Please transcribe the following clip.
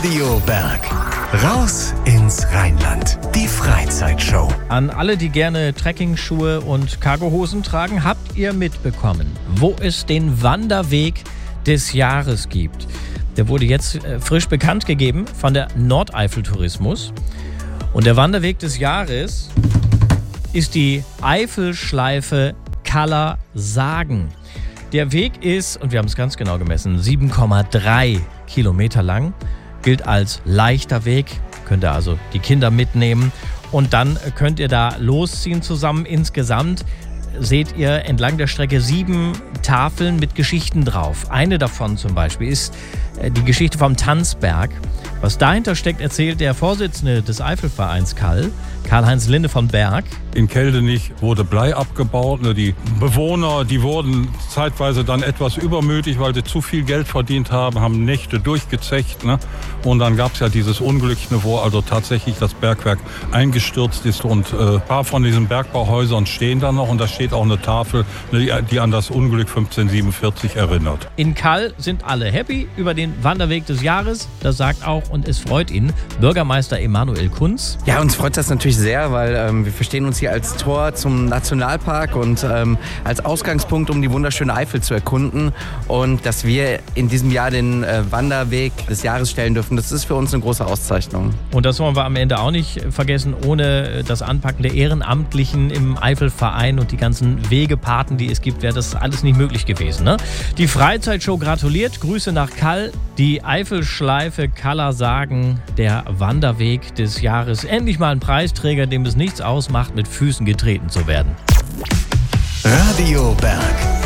Radio Berg. Raus ins Rheinland. Die Freizeitshow. An alle, die gerne Trekkingschuhe und Cargohosen tragen, habt ihr mitbekommen, wo es den Wanderweg des Jahres gibt. Der wurde jetzt frisch bekannt gegeben von der Nordeifel Tourismus. Und der Wanderweg des Jahres ist die Eifelschleife Kaller Sagen. Der Weg ist, und wir haben es ganz genau gemessen, 7,3 Kilometer lang, gilt als leichter Weg, könnt ihr also die Kinder mitnehmen und dann könnt ihr da losziehen zusammen. Insgesamt seht ihr entlang der Strecke 7 Tafeln mit Geschichten drauf. Eine davon zum Beispiel ist die Geschichte vom Tanzberg. Was dahinter steckt, erzählt der Vorsitzende des Eifelvereins Karl-Heinz Linde von Berg. In Keldenich wurde Blei abgebaut. Die Bewohner, die wurden zeitweise dann etwas übermütig, weil sie zu viel Geld verdient haben, haben Nächte durchgezecht. Und dann gab es ja dieses Unglück, wo also tatsächlich das Bergwerk eingestürzt ist. Und ein paar von diesen Bergbauhäusern stehen da noch. Und da steht auch eine Tafel, die an das Unglück 1547 erinnert. In Kall sind alle happy über den Wanderweg des Jahres. Das sagt auch, und es freut ihn, Bürgermeister Emanuel Kunz. Ja, uns freut das natürlich sehr, weil wir verstehen uns hier als Tor zum Nationalpark und als Ausgangspunkt, um die wunderschöne Eifel zu erkunden. Und dass wir in diesem Jahr den Wanderweg des Jahres stellen dürfen, das ist für uns eine große Auszeichnung. Und das wollen wir am Ende auch nicht vergessen, ohne das Anpacken der Ehrenamtlichen im Eifelverein und die ganzen Wegepaten, die es gibt, wäre das alles nicht möglich gewesen. Ne? Die Freizeitshow gratuliert, Grüße nach Kall, die Eifelschleife Kaller Sagen, der Wanderweg des Jahres. Endlich mal ein Preisträger, dem es nichts ausmacht, mit Füßen getreten zu werden. Radio Berg.